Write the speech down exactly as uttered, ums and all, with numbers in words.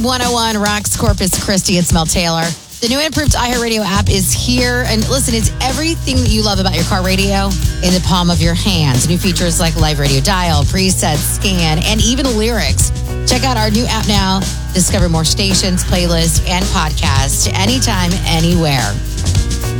one oh one Rocks Corpus Christi. It's Mel Taylor. The new and improved iHeartRadio app is here. And listen, it's everything that you love about your car radio in the palm of your hands. New features like live radio dial, presets, scan, and even lyrics. Check out our new app now. Discover more stations, playlists, and podcasts anytime, anywhere.